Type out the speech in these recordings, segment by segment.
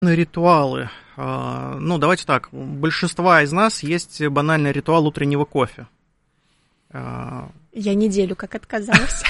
Ритуалы. Ну, давайте так. У большинства из нас есть банальный ритуал утреннего кофе. Я неделю как отказалась.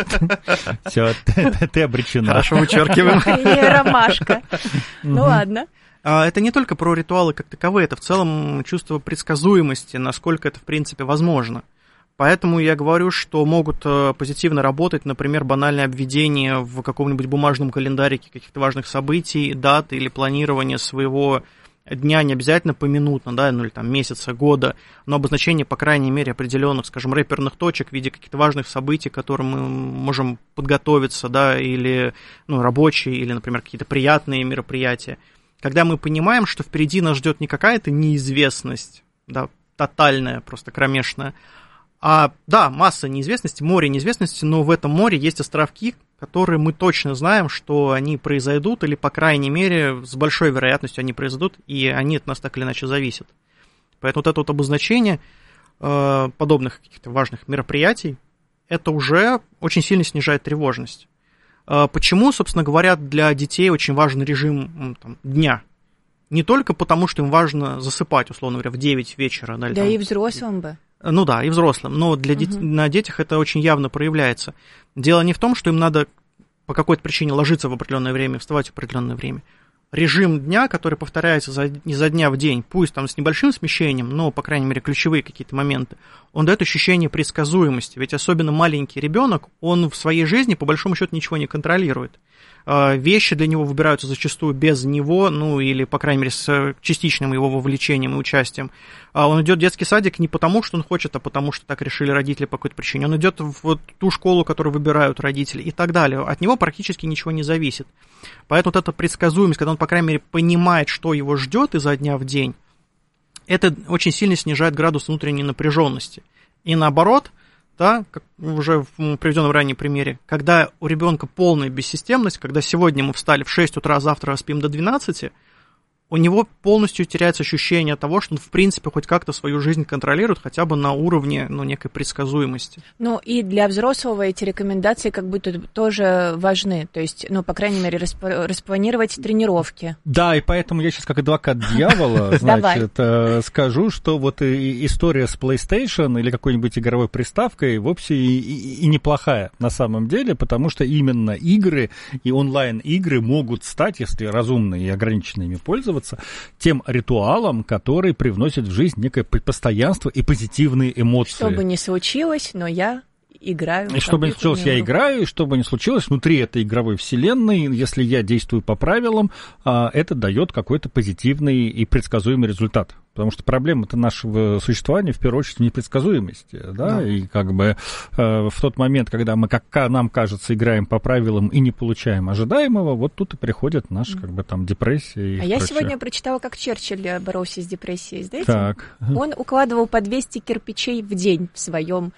Все, ты обречена. Хорошо, вычеркиваем. Я ромашка. Ну ладно. Это не только про ритуалы как таковые, это в целом чувство предсказуемости, насколько это в принципе возможно. Поэтому я говорю, что могут позитивно работать, например, банальное обведение в каком-нибудь бумажном календарике каких-то важных событий, дат или планирование своего дня, не обязательно поминутно, да, ну или там месяца, года, но обозначение, по крайней мере, определенных, скажем, реперных точек в виде каких-то важных событий, к которым мы можем подготовиться, да, или, ну, рабочие, или, например, какие-то приятные мероприятия. Когда мы понимаем, что впереди нас ждет не какая-то неизвестность, да, тотальная, просто кромешная, да, масса неизвестности, море неизвестности, но в этом море есть островки, которые мы точно знаем, что они произойдут, или, по крайней мере, с большой вероятностью они произойдут, и они от нас так или иначе зависят. Поэтому вот это вот обозначение подобных каких-то важных мероприятий, это уже очень сильно снижает тревожность. Почему, собственно говоря, для детей очень важен режим там, дня? Не только потому, что им важно засыпать, условно говоря, в 9 вечера. Да, да там, и взрослым бы. Ну да, и взрослым, но на детях это очень явно проявляется. Дело не в том, что им надо по какой-то причине ложиться в определенное время, вставать в определенное время. Режим дня, который повторяется изо дня в день, пусть там с небольшим смещением, но, по крайней мере, ключевые какие-то моменты, он дает ощущение предсказуемости. Ведь особенно маленький ребенок, он в своей жизни, по большому счету, ничего не контролирует. Вещи для него выбираются зачастую без него, ну или, по крайней мере, с частичным его вовлечением и участием. Он идет в детский садик не потому, что он хочет, а потому, что так решили родители по какой-то причине. Он идет в ту школу, которую выбирают родители и так далее. От него практически ничего не зависит. Поэтому вот эта предсказуемость, когда он, по крайней мере, понимает, что его ждет изо дня в день, это очень сильно снижает градус внутренней напряженности. И наоборот, да, как уже в приведенном ранее примере, когда у ребенка полная бессистемность, когда сегодня мы встали в 6 утра, а завтра спим до 12, у него полностью теряется ощущение того, что он, в принципе, хоть как-то свою жизнь контролирует, хотя бы на уровне, ну, некой предсказуемости. Ну, и для взрослого эти рекомендации как будто тоже важны, то есть, ну, по крайней мере, распланировать тренировки. Да, и поэтому я сейчас как адвокат дьявола, значит, скажу, что вот история с PlayStation или какой-нибудь игровой приставкой вовсе и неплохая на самом деле, потому что именно игры и онлайн-игры могут стать, если разумно и ограниченно ими пользоваться, тем ритуалом, который привносит в жизнь некое постоянство и позитивные эмоции. Что бы ни случилось, но я играю. И что бы ни случилось, я играю, и что бы ни случилось, внутри этой игровой вселенной, если я действую по правилам, это дает какой-то позитивный и предсказуемый результат. Потому что проблема-то нашего существования, в первую очередь, в непредсказуемости, да, и как бы в тот момент, когда мы, как нам кажется, играем по правилам и не получаем ожидаемого, вот тут и приходит наша, как бы, там, депрессия и я сегодня прочитала, как Черчилль боролся с депрессией, знаете? Так. Он укладывал по 200 кирпичей в день в своем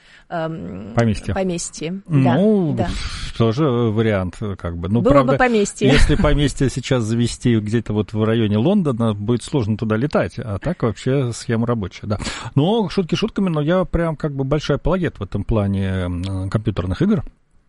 поместье. Ну, да. Тоже вариант, как бы. Ну, было правда, бы поместье. Если поместье сейчас завести где-то вот в районе Лондона, будет сложно туда летать, а так вообще схема рабочая, да. Но шутки шутками, но я прям как бы большой апологет в этом плане компьютерных игр.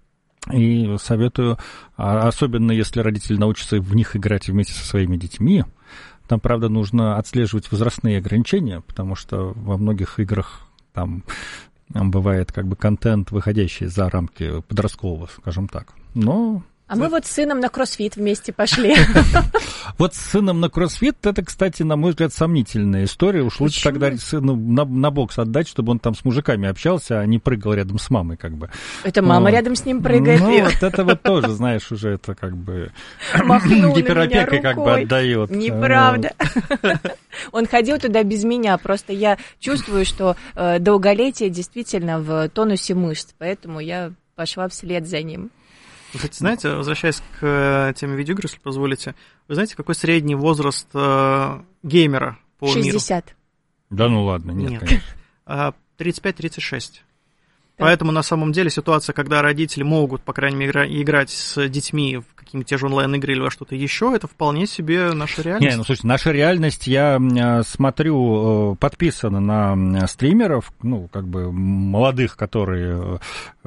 И советую, особенно если родители научатся в них играть вместе со своими детьми, там, правда, нужно отслеживать возрастные ограничения, потому что во многих играх там бывает как бы контент, выходящий за рамки подросткового, скажем так. Но... А мы вот с сыном на кроссфит вместе пошли. Вот с сыном на кроссфит, это, кстати, на мой взгляд, сомнительная история. Уж лучше тогда сыну на бокс отдать, чтобы он там с мужиками общался, а не прыгал рядом с мамой, как бы. Это мама рядом с ним прыгает. Ну, вот это вот тоже, знаешь, уже это как бы гиперопекой как бы отдает. Неправда. Он ходил туда без меня, просто я чувствую, что долголетие действительно в тонусе мышц, поэтому я пошла вслед за ним. Кстати, знаете, возвращаясь к теме видеоигр, если позволите, вы знаете, какой средний возраст геймера по 60. миру? 60. Да ну ладно, нет. 35-36. Поэтому на самом деле ситуация, когда родители могут, по крайней мере, играть с детьми в какие-то те же онлайн-игры или во что-то еще, это вполне себе наша реальность. Не, ну слушайте, наша реальность, я смотрю, подписана на стримеров, ну, как бы молодых, которые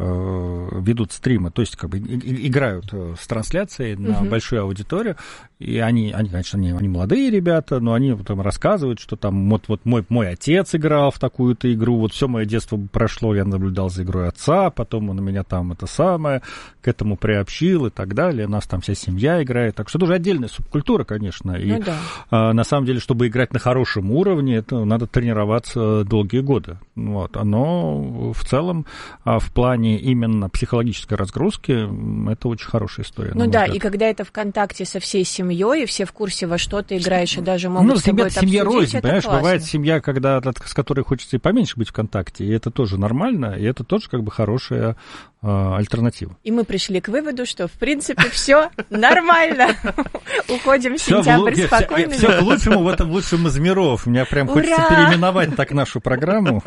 ведут стримы, то есть как бы играют с трансляцией на большую аудиторию, и они, конечно, они молодые ребята, но они потом рассказывают, что там вот мой отец играл в такую-то игру, вот все мое детство прошло, я наблюдал за игрой отца, потом он меня там это самое к этому приобщил и так далее, у нас там вся семья играет, так что это уже отдельная субкультура, конечно, и на самом деле, чтобы играть на хорошем уровне, это надо тренироваться долгие годы, вот, оно в целом в плане именно психологической разгрузки это очень хорошая история. Ну да, и когда это ВКонтакте со всей семьей, и все в курсе, во что ты играешь, и даже могут с тобой это обсудить, семья рознь, понимаешь, классно. Бывает семья, с которой хочется и поменьше быть ВКонтакте, и это тоже нормально, и это тоже как бы хорошая альтернатива. И мы пришли к выводу, что в принципе все нормально. Уходим в сентябрь спокойно. Все к лучшему в этом лучшем из миров. Мне прям хочется переименовать так нашу программу.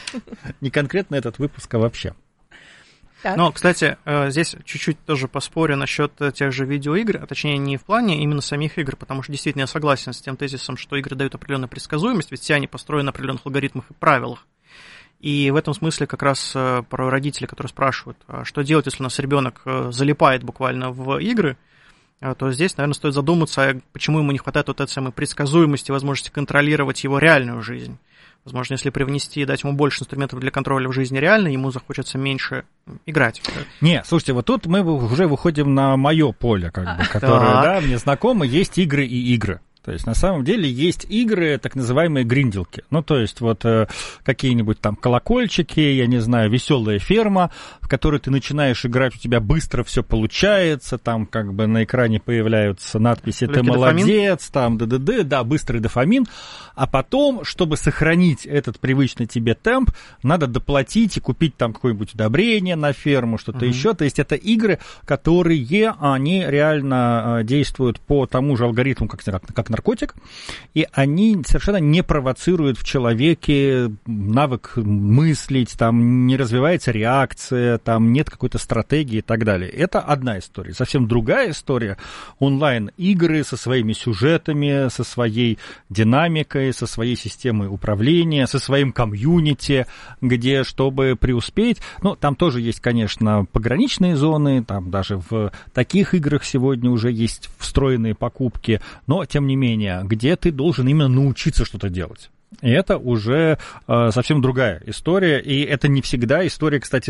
Не конкретно этот выпуск, а вообще. Но, кстати, здесь чуть-чуть тоже поспорю насчет тех же видеоигр, а точнее не в плане именно самих игр, потому что действительно я согласен с тем тезисом, что игры дают определенную предсказуемость, ведь все они построены на определенных алгоритмах и правилах. И в этом смысле как раз про родители, которые спрашивают, что делать, если у нас ребенок залипает буквально в игры, то здесь, наверное, стоит задуматься, почему ему не хватает вот этой самой предсказуемости, возможности контролировать его реальную жизнь. Возможно, если привнести и дать ему больше инструментов для контроля в жизни реально, ему захочется меньше играть. Не, слушайте, вот тут мы уже выходим на мое поле, как бы, которое мне знакомо, есть игры и игры. То есть, на самом деле, есть игры, так называемые гринделки. Ну, то есть, вот какие-нибудь там колокольчики, я не знаю, веселая ферма, в которой ты начинаешь играть, у тебя быстро все получается, там как бы на экране появляются надписи «Ты молодец», там да, быстрый дофамин. А потом, чтобы сохранить этот привычный тебе темп, надо доплатить и купить там какое-нибудь удобрение на ферму, что-то еще. То есть, это игры, которые, они реально действуют по тому же алгоритму, как наркотик, и они совершенно не провоцируют в человеке навык мыслить, там не развивается реакция, там нет какой-то стратегии и так далее. Это одна история. Совсем другая история — онлайн-игры со своими сюжетами, со своей динамикой, со своей системой управления, со своим комьюнити, где, чтобы преуспеть, ну, там тоже есть, конечно, пограничные зоны, там даже в таких играх сегодня уже есть встроенные покупки, но, тем не менее, где ты должен именно научиться что-то делать. И это уже совсем другая история, и это не всегда история, кстати,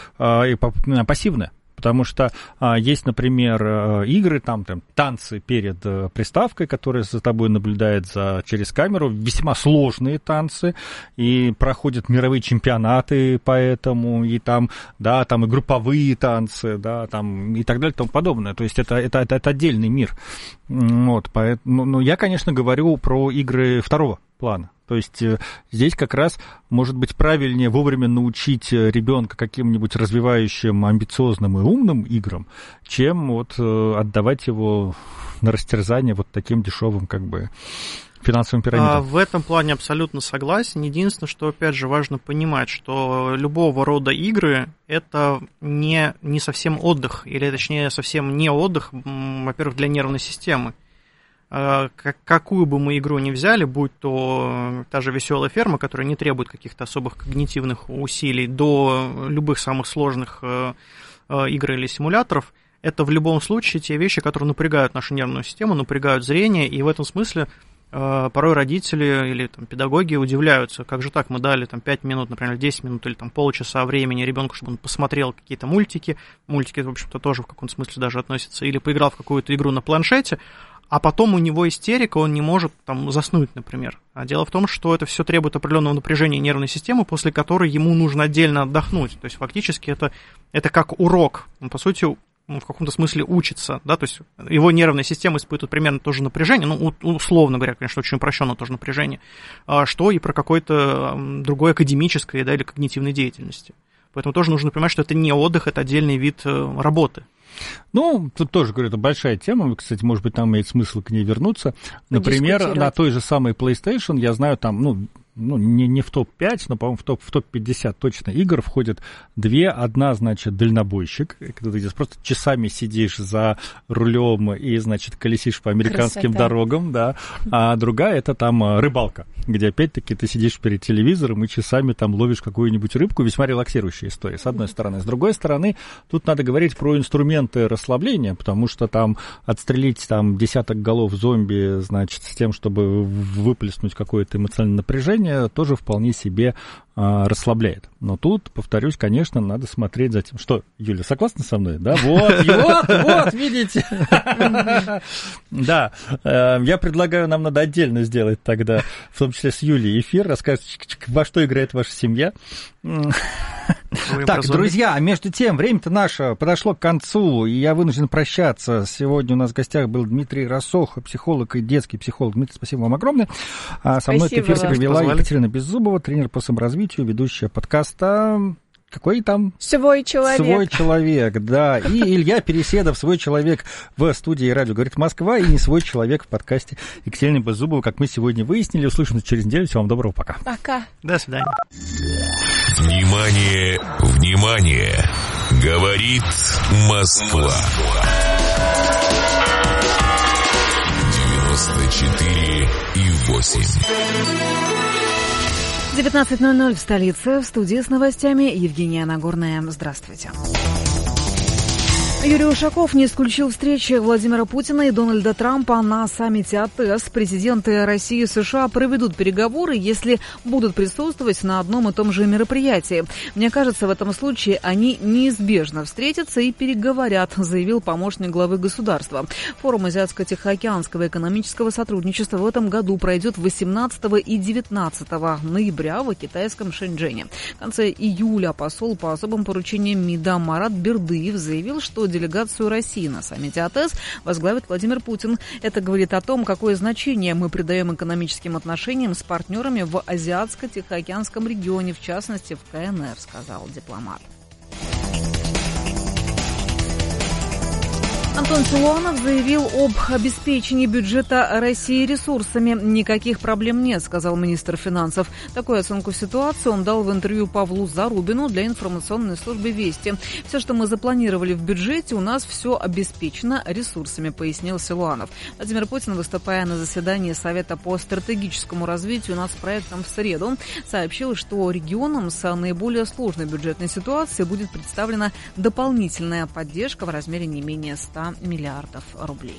пассивная. Потому что есть, например, игры, там танцы перед приставкой, которая за тобой наблюдает через камеру, весьма сложные танцы, и проходят мировые чемпионаты по этому, и там, да, там и групповые танцы, да, там и так далее и тому подобное. То есть это отдельный мир. Вот, поэтому, ну, я, конечно, говорю про игры второго плана. То есть здесь как раз, может быть, правильнее вовремя научить ребенка каким-нибудь развивающим, амбициозным и умным играм, чем вот отдавать его на растерзание вот таким дешевым, как бы, финансовым пирамидам. В этом плане абсолютно согласен. Единственное, что, опять же, важно понимать, что любого рода игры — это не совсем отдых, или, точнее, совсем не отдых, во-первых, для нервной системы. Какую бы мы игру ни взяли, будь то та же «Веселая ферма», которая не требует каких-то особых когнитивных усилий, до любых самых сложных игр или симуляторов, это в любом случае те вещи, которые напрягают нашу нервную систему, напрягают зрение, и в этом смысле порой родители или там, педагоги удивляются, как же так, мы дали там, 5 минут, например, 10 минут или там, полчаса времени ребенку, чтобы он посмотрел какие-то мультики, в общем-то, тоже в каком-то смысле даже относятся, или поиграл в какую-то игру на планшете, а потом у него истерика, он не может там заснуть, например. А дело в том, что это все требует определенного напряжения нервной системы, после которой ему нужно отдельно отдохнуть. То есть фактически это как урок. Он, по сути, в каком-то смысле учится, да, то есть его нервная система испытывает примерно то же напряжение, ну, условно говоря, конечно, очень упрощенно тоже напряжение, что и про какой-то другой академической, да, или когнитивной деятельности. Поэтому тоже нужно понимать, что это не отдых, это отдельный вид работы. Ну, тут тоже, говорю, это большая тема, кстати, может быть, там имеет смысл к ней вернуться. Например, на той же самой PlayStation, я знаю, там, ну, ну, не в топ-5, но, по-моему, в топ-50 точно игр входят две. Одна, значит, дальнобойщик, когда ты просто часами сидишь за рулем и, значит, колесишь по американским дорогам, да. А другая — это там рыбалка, где, опять-таки, ты сидишь перед телевизором и часами там ловишь какую-нибудь рыбку. Весьма релаксирующая история, с одной стороны. С другой стороны, тут надо говорить про инструменты расслабления, потому что там отстрелить там десяток голов зомби, значит, с тем, чтобы выплеснуть какое-то эмоциональное напряжение, тоже вполне себе расслабляет. Но тут, повторюсь, конечно, надо смотреть за тем. Что, Юля, согласна со мной? Да, вот, видите. Да, я предлагаю, нам надо отдельно сделать тогда, в том числе с Юлей, эфир, расскажете, во что играет ваша семья. Так, друзья, между тем, время-то наше подошло к концу, и я вынужден прощаться. Сегодня у нас в гостях был Дмитрий Рассох, психолог и детский психолог. Дмитрий, спасибо вам огромное. Со мной этот эфир провела Екатерина Беззубова, тренер по саморазвитию, ведущая подкаста... Какой там? Свой человек. Свой человек, да. И Илья Переседов, свой человек в студии «Радио говорит Москва», и не свой человек в подкасте Екатерины Беззубовой, как мы сегодня выяснили. Услышимся через неделю. Всего вам доброго, пока. Пока. До свидания. Внимание, внимание! Говорит Москва. 94,8. 19:00 в столице. В студии с новостями Евгения Нагорная. Здравствуйте. Юрий Ушаков не исключил встречи Владимира Путина и Дональда Трампа на саммите АТЭС. Президенты России и США проведут переговоры, если будут присутствовать на одном и том же мероприятии. Мне кажется, в этом случае они неизбежно встретятся и переговорят, заявил помощник главы государства. Форум Азиатско-Тихоокеанского экономического сотрудничества в этом году пройдет 18 и 19 ноября в китайском Шэньчжэне. В конце июля посол по особым поручениям МИДа Марат Бердыев заявил, что делегацию России на саммите АТЭС возглавит Владимир Путин. Это говорит о том, какое значение мы придаем экономическим отношениям с партнерами в Азиатско-Тихоокеанском регионе, в частности, в КНР, сказал дипломат. Антон Силуанов заявил об обеспечении бюджета России ресурсами. Никаких проблем нет, сказал министр финансов. Такую оценку ситуации он дал в интервью Павлу Зарубину для информационной службы «Вести». Все, что мы запланировали в бюджете, у нас все обеспечено ресурсами, пояснил Силуанов. Владимир Путин, выступая на заседании Совета по стратегическому развитию нацпроектом в среду, сообщил, что регионам с наиболее сложной бюджетной ситуацией будет представлена дополнительная поддержка в размере не менее 100 миллиардов рублей.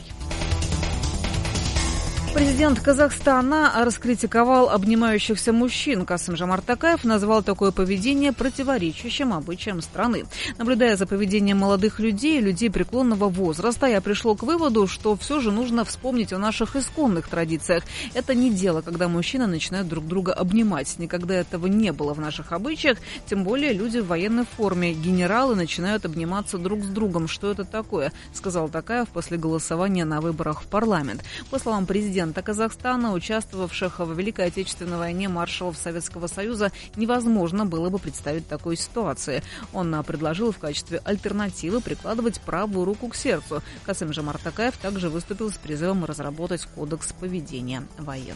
Президент Казахстана раскритиковал обнимающихся мужчин. Касым-Жомарт Токаев назвал такое поведение противоречащим обычаям страны. Наблюдая за поведением молодых людей, людей преклонного возраста, я пришел к выводу, что все же нужно вспомнить о наших исконных традициях. Это не дело, когда мужчины начинают друг друга обнимать. Никогда этого не было в наших обычаях, тем более люди в военной форме. Генералы начинают обниматься друг с другом. Что это такое? Сказал Токаев после голосования на выборах в парламент. По словам президента Казахстана, участвовавших в Великой Отечественной войне маршалов Советского Союза, невозможно было бы представить такой ситуации. Он предложил в качестве альтернативы прикладывать правую руку к сердцу. Касым-Жомарт Токаев также выступил с призывом разработать кодекс поведения военных.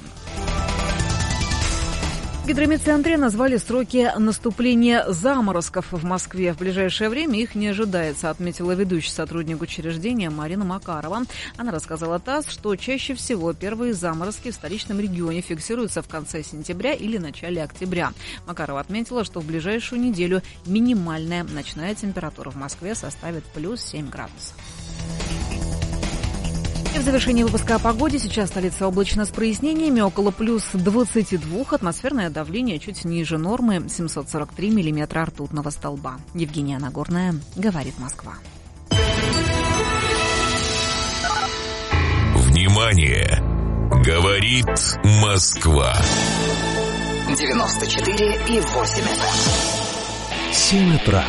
В гидрометцентре назвали сроки наступления заморозков в Москве. В ближайшее время их не ожидается, отметила ведущий сотрудник учреждения Марина Макарова. Она рассказала ТАСС, что чаще всего первые заморозки в столичном регионе фиксируются в конце сентября или начале октября. Макарова отметила, что в ближайшую неделю минимальная ночная температура в Москве составит плюс 7 градусов. И в завершении выпуска о погоде. Сейчас столица облачно с прояснениями, около плюс 22, атмосферное давление чуть ниже нормы, 743 миллиметра ртутного столба. Евгения Нагорная, говорит Москва. Внимание! Говорит Москва. 94,8. 7 утра.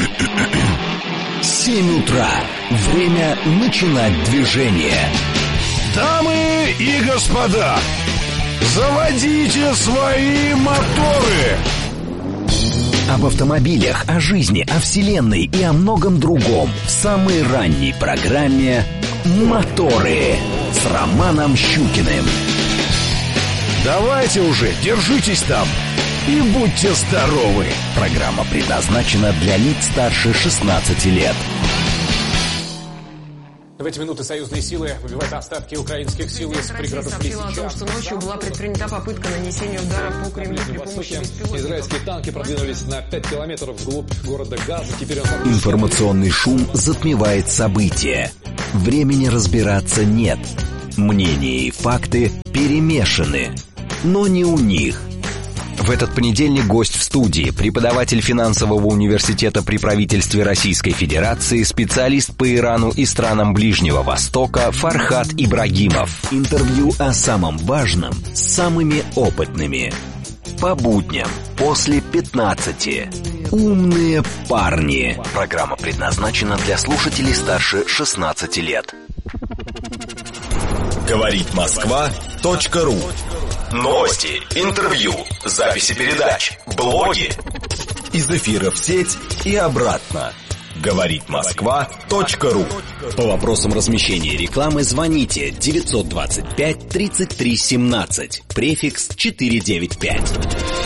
7 утра. Время начинать движение. Дамы и господа, заводите свои моторы. Об автомобилях, о жизни, о вселенной и о многом другом в самой ранней программе «Моторы» с Романом Щукиным. Давайте уже, держитесь там и будьте здоровы. Программа предназначена для лиц старше 16 лет. В эти минуты союзные силы выбивают остатки украинских сил из пригородов сообщила о том, что ночью была предпринята попытка нанесения удара по Кремлю при помощи беспилотников. Израильские танки продвинулись на 5 километров вглубь города Газа. Теперь Информационный шум затмевает события. Времени разбираться нет. Мнения и факты перемешаны. Но не у них. В этот понедельник гость в студии, преподаватель финансового университета при правительстве Российской Федерации, специалист по Ирану и странам Ближнего Востока Фархад Ибрагимов. Интервью о самом важном с самыми опытными. По будням после 15. Умные парни. Программа предназначена для слушателей старше 16 лет. Говорит Москва.ру. Новости, интервью, записи передач, блоги. Из эфира в сеть и обратно. Говорит Москва.ру. По вопросам размещения рекламы звоните 925 33 17, префикс 495.